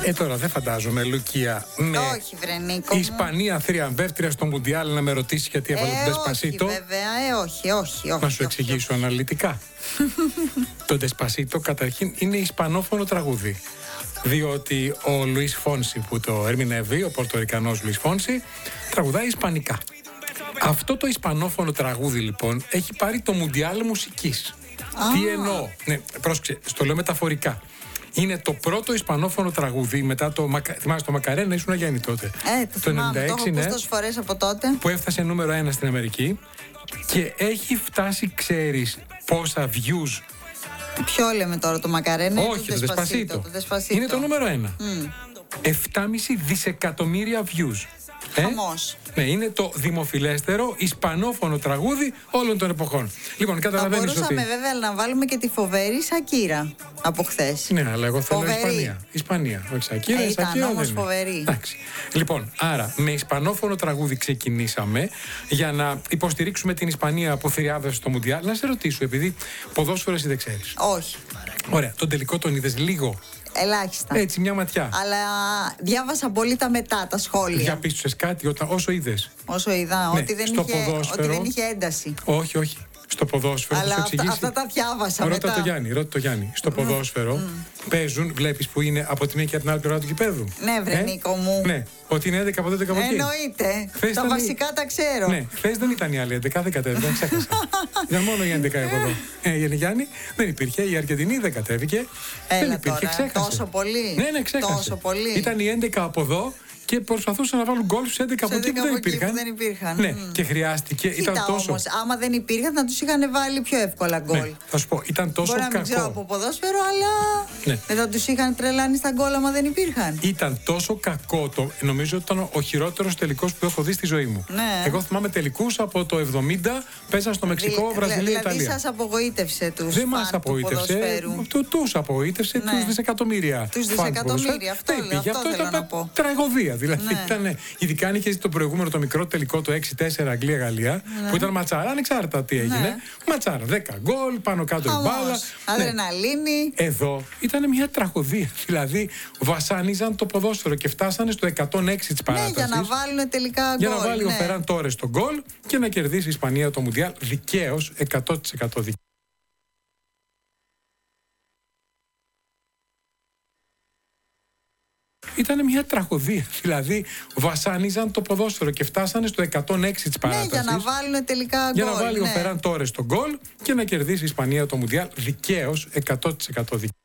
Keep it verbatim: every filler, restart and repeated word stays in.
Ε, τώρα δεν φαντάζομαι, Λουκία, με όχι, βρε, Νίκο η μου. Ισπανία θριαμβεύτρια στο Μουντιάλ να με ρωτήσει γιατί έβαλε Ε, τον Ντεσπασίτο. όχι, βέβαια, ε, όχι, όχι, όχι. Να σου όχι, εξηγήσω όχι. αναλυτικά. Το Ντεσπασίτο καταρχήν είναι ισπανόφωνο τραγούδι. Διότι ο Λουίς Φόνσι που το ερμηνεύει, ο Πορτορικανός Λουίς Φόνσι, τραγουδάει ισπανικά. Αυτό το ισπανόφωνο τραγούδι λοιπόν έχει πάρει το Μουντιάλ μουσικής. Ah. Τι εννοώ? Ναι, πρόσεξε, στο λέω μεταφορικά. Είναι το πρώτο ισπανόφωνο τραγούδι μετά το. Θυμάσαι το Μακαρένα, ήσουν γέννη τότε. Ε, το, το θυμάμαι, ενενήντα έξι, το έχω ακούσει ναι, τόσες φορές από τότε. που έφτασε νούμερο ένα στην Αμερική και έχει φτάσει, ξέρεις, πόσα views. Ποιο λέμε τώρα, το Μακαρένα? Όχι, το Despacito. Το Despacito. Είναι το νούμερο ένα. Mm. επτά κόμμα πέντε δισεκατομμύρια views. Ε? Χαμός. Ναι, είναι το δημοφιλέστερο ισπανόφωνο τραγούδι όλων των εποχών. Λοιπόν, Θα καταλαβαίνεις ότι. μπορούσαμε βέβαια να βάλουμε και τη φοβερή Σακύρα από χθες. Ναι, αλλά εγώ θέλω Φοβερή. Ισπανία. Ισπανία, όχι Σακύρα. Ε, ήταν Σακύρα όμως δεν είναι. φοβερή. Εντάξει. Λοιπόν, άρα με ισπανόφωνο τραγούδι ξεκινήσαμε για να υποστηρίξουμε την Ισπανία που θριάβευσε στο Μουντιάλ. Να σε ρωτήσω, επειδή ποδόσφαιρο εσύ δεν ξέρεις. Όχι. Ωραία, τον τελικό τον είδες λίγο? Ελάχιστα. Έτσι, μια ματιά. Αλλά διάβασα πολύ τα μετά, τα σχόλια. Διαπίστωσες κάτι όταν, όσο είδες? Όσο είδα, Ναι, ότι, δεν στο είχε, ποδόσφαιρο. ότι δεν είχε ένταση. Όχι, όχι. Στο ποδόσφαιρο. Αλλά θα σου αυτά, εξηγήσει. αυτά τα διάβασα Ρώτα μετά. το Γιάννη, ρώτα το Γιάννη. Στο ποδόσφαιρο Mm. παίζουν, βλέπεις που είναι από τη μία και από την άλλη πλευρά του γηπέδου. Ναι, βρε, Νίκο μου. Ναι, ότι είναι έντεκα από εδώ, έντεκα από εκεί. Εννοείται. Χθες Τα ήταν η- βασικά τα ξέρω. Ναι, χθες δεν ήταν η άλλη έντεκα, δεν κατέβηκαν, ξέχασα. Ήταν μόνο η έντεκα από εδώ. Ε, η Γιάννη δεν υπήρχε, η Αργεντινή δεν κατέβηκε. Έλα δεν υπήρχε, τώρα, ξέχασε. τόσο πολύ. Ναι, ναι, ξέχασε. Τόσο πολύ. Ήταν η έντεκα από εδώ και προσπαθούσαν να βάλουν γκολ στους έντεκα από εκεί που έντεκα δεν από εκεί που υπήρχαν. δεν υπήρχαν. Ναι, Mm. και χρειάστηκε. Κοίτα Ήταν τόσο. όμως, άμα δεν υπήρχαν θα τους είχαν βάλει πιο εύκολα γκολ. Ναι, θα σου πω, ήταν τόσο Μπορεί να μην ξέρω κακό. από ποδόσφαιρο, αλλά Ναι. δεν θα τους είχαν τρελάνει στα γκολ άμα δεν υπήρχαν. Ήταν τόσο κακό το. Νομίζω ότι ήταν ο χειρότερος τελικός που έχω δει στη ζωή μου. Ναι. Εγώ θυμάμαι τελικούς από το εβδομήντα, παίζαν στο Μεξικό, Δηλα- Βραζιλία, δηλαδή Ιταλία. σας απογοήτευσε τους Δεν φαν μας του απογοήτευσε. ποδοσφαίρου. Του, τους απογοήτευσε, Ναι. τους δισεκατομμύρια. Τους φαν του δισεκατομμύρια, ποδοσφαίρου. αυτό Δεν λέω, υπήρχε. αυτό θέλω ήταν να πω. τραγωδία. Δηλαδή Ναι. ήταν. Ειδικά αν είχε το προηγούμενο το μικρό τελικό, το έξι τέσσερα Αγγλία-Γαλλία, Ναι. που ήταν ματσάρα, ανεξάρτητα τι έγινε. Ναι. Ματσάρα, δέκα γκολ, πάνω κάτω η Χαμός. μπάλα. Ναι. Αδρεναλίνη. Εδώ ήταν μια τραγωδία. Δηλαδή βασάνιζαν το ποδόσφαιρο και φτάσανε στο εκατόν έξι της Ναι, παράτασης. για να βάλουν τελικά γκολ. Για να βάλει ναι. ο Φεράν Τόρες τον γκολ και να κερδίσει η Ισπανία το Μουντιάλ δικαίως, εκατό τοις εκατό δικαίως. Ήταν μια τραγωδία. Δηλαδή βασάνιζαν το ποδόσφαιρο και φτάσανε στο εκατόν έξι της Ναι, παράτασης. για να βάλουν τελικά γκολ. Για να βάλει ναι. ο Φεράν Τόρες τον γκολ και να κερδίσει η Ισπανία το Μουντιάλ δικαίως, εκατό τοις εκατό δικαίως.